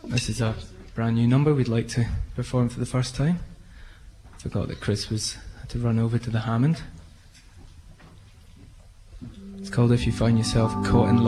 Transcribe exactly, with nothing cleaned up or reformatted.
This is a brand new number we'd like to perform for the first time. Forgot that Chris was had to run over to the Hammond. It's called If You Find Yourself Caught in Love.